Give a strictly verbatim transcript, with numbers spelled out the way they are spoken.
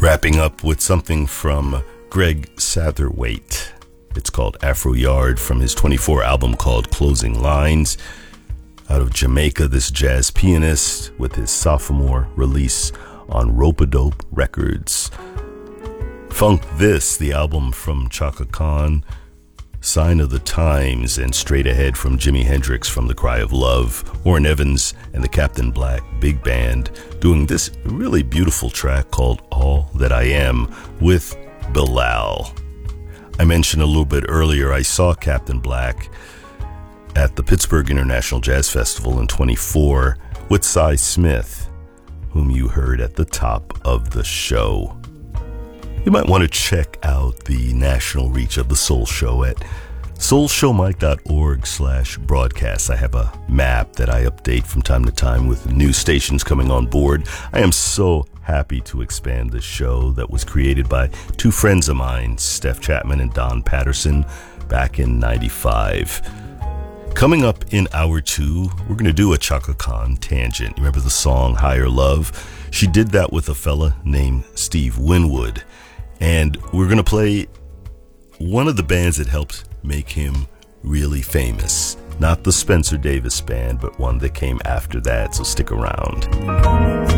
Wrapping up with something from Greg Satherwaite. It's called Afro Yard from his twenty-four album called Closing Lines. Out of Jamaica, this jazz pianist with his sophomore release on Rope-A-Dope Records. Funk This, the album from Chaka Khan, Sign of the Times, and Straight Ahead from Jimi Hendrix from The Cry of Love. Warren Evans and the Captain Black Big Band doing this really beautiful track called All That I Am with Bilal. I mentioned a little bit earlier, I saw Captain Black at the Pittsburgh International Jazz Festival in twenty-four with Cy Smith, whom you heard at the top of the show. You might want to check out the national reach of the Soul Show at soul show mike dot org slash broadcast. I have a map that I update from time to time with new stations coming on board. I am so happy to expand this show that was created by two friends of mine, Steph Chapman and Don Patterson, back in ninety-five. Coming up in hour two, we're going to do a Chaka Khan tangent. You remember the song Higher Love? She did that with a fella named Steve Winwood. And we're going to play one of the bands that helped make him really famous. Not the Spencer Davis band, but one that came after that, so stick around.